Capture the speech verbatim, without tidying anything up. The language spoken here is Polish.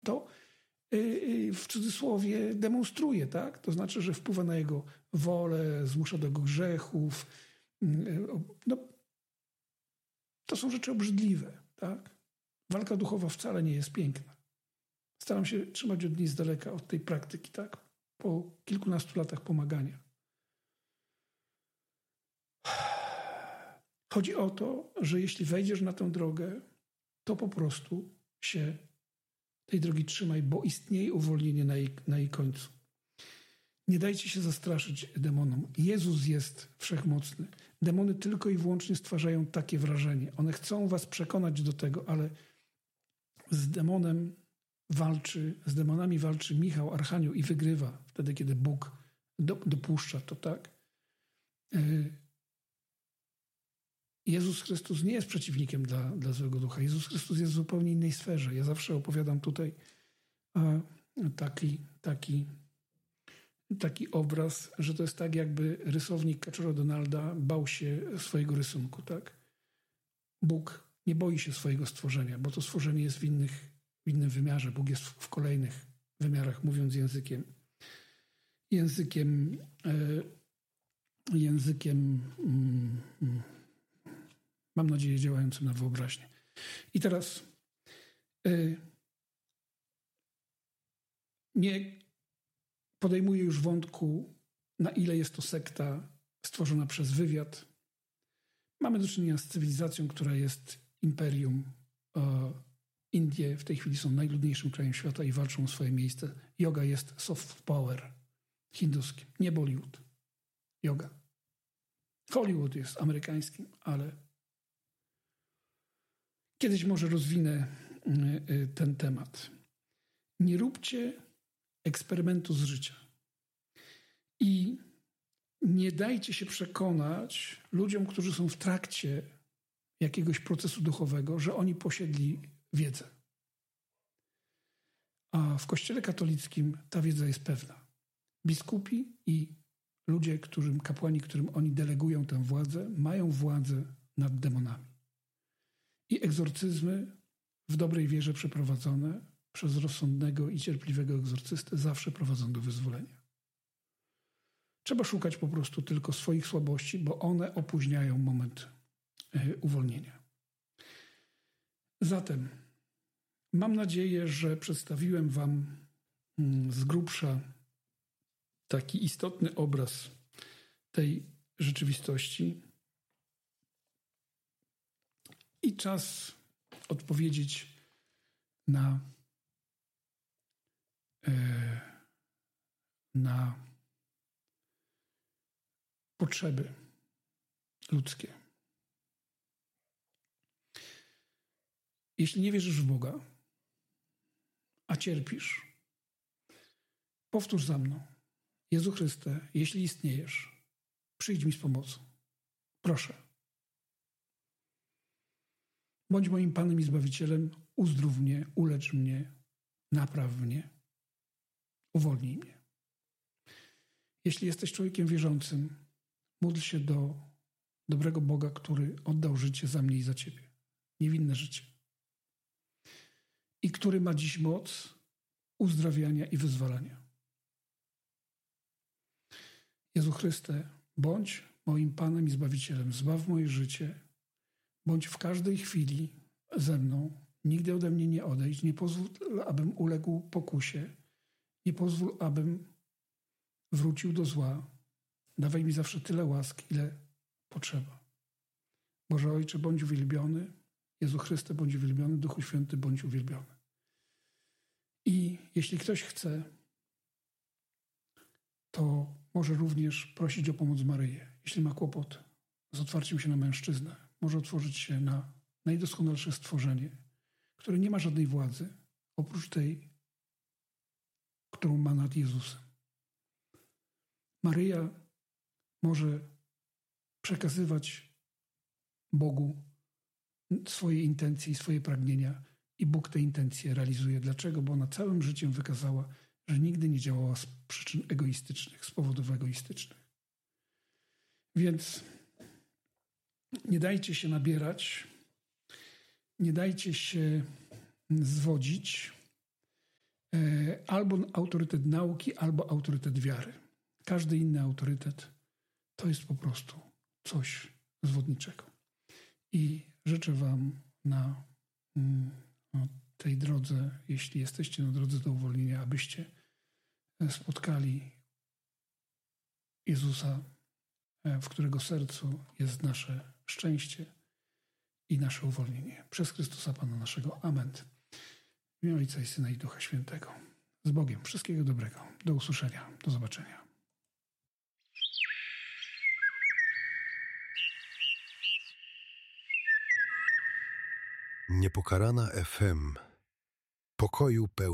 to w cudzysłowie demonstruje, tak? To znaczy, że wpływa na jego wolę, zmusza do grzechów. No, to są rzeczy obrzydliwe, tak? Walka duchowa wcale nie jest piękna. Staram się trzymać od niej z daleka, od tej praktyki, tak? Po kilkunastu latach pomagania. Chodzi o to, że jeśli wejdziesz na tę drogę, to po prostu się tej drogi trzymaj, bo istnieje uwolnienie na jej, na jej końcu. Nie dajcie się zastraszyć demonom. Jezus jest wszechmocny. Demony tylko i wyłącznie stwarzają takie wrażenie. One chcą was przekonać do tego, ale z demonem walczy, z demonami walczy Michał, Archanioł i wygrywa wtedy, kiedy Bóg do, dopuszcza to, tak? Jezus Chrystus nie jest przeciwnikiem dla, dla złego ducha. Jezus Chrystus jest w zupełnie innej sferze. Ja zawsze opowiadam tutaj taki, taki, taki obraz, że to jest tak, jakby rysownik Kaczora Donalda bał się swojego rysunku, tak? Bóg nie boi się swojego stworzenia, bo to stworzenie jest w, innych, w innym wymiarze. Bóg jest w, w kolejnych wymiarach, mówiąc językiem językiem e, językiem mm, mam nadzieję działającym na wyobraźnię. I teraz e, nie podejmuję już wątku, na ile jest to sekta stworzona przez wywiad. Mamy do czynienia z cywilizacją, która jest imperium. Indie w tej chwili są najludniejszym krajem świata i walczą o swoje miejsce. Yoga jest soft power hinduskim, nie Bollywood. Yoga. Hollywood jest amerykańskim, ale kiedyś może rozwinę ten temat. Nie róbcie eksperymentu z życia. I nie dajcie się przekonać ludziom, którzy są w trakcie jakiegoś procesu duchowego, że oni posiedli wiedzę. A w Kościele katolickim ta wiedza jest pewna. Biskupi i ludzie, którym, kapłani, którym oni delegują tę władzę, mają władzę nad demonami. I egzorcyzmy w dobrej wierze przeprowadzone przez rozsądnego i cierpliwego egzorcystę zawsze prowadzą do wyzwolenia. Trzeba szukać po prostu tylko swoich słabości, bo one opóźniają moment uwolnienia. Zatem mam nadzieję, że przedstawiłem wam z grubsza taki istotny obraz tej rzeczywistości i czas odpowiedzieć na na potrzeby ludzkie. Jeśli nie wierzysz w Boga, a cierpisz, powtórz za mną. Jezu Chryste, jeśli istniejesz, przyjdź mi z pomocą. Proszę. Bądź moim Panem i Zbawicielem, uzdrów mnie, ulecz mnie, napraw mnie, uwolnij mnie. Jeśli jesteś człowiekiem wierzącym, módl się do dobrego Boga, który oddał życie za mnie i za ciebie. Niewinne życie. I który ma dziś moc uzdrawiania i wyzwalania. Jezu Chryste, bądź moim Panem i Zbawicielem. Zbaw moje życie. Bądź w każdej chwili ze mną. Nigdy ode mnie nie odejdź. Nie pozwól, abym uległ pokusie. Nie pozwól, abym wrócił do zła. Dawaj mi zawsze tyle łask, ile potrzeba. Boże Ojcze, bądź uwielbiony. Jezu Chryste, bądź uwielbiony. Duchu Święty, bądź uwielbiony. I jeśli ktoś chce, to może również prosić o pomoc Maryję. Jeśli ma kłopot z otwarciem się na mężczyznę, może otworzyć się na najdoskonalsze stworzenie, które nie ma żadnej władzy, oprócz tej, którą ma nad Jezusem. Maryja może przekazywać Bogu swoje intencje i swoje pragnienia i Bóg te intencje realizuje. Dlaczego? Bo ona całym życiem wykazała, że nigdy nie działała z przyczyn egoistycznych, z powodów egoistycznych. Więc nie dajcie się nabierać, nie dajcie się zwodzić, albo autorytet nauki, albo autorytet wiary. Każdy inny autorytet to jest po prostu coś zwodniczego. I życzę wam na, na tej drodze, jeśli jesteście na drodze do uwolnienia, abyście spotkali Jezusa, w którego sercu jest nasze szczęście i nasze uwolnienie. Przez Chrystusa Pana naszego. Amen. W imię Ojca i Syna i Ducha Świętego. Z Bogiem. Wszystkiego dobrego. Do usłyszenia. Do zobaczenia. Niepokalana F M. Pokoju pełen.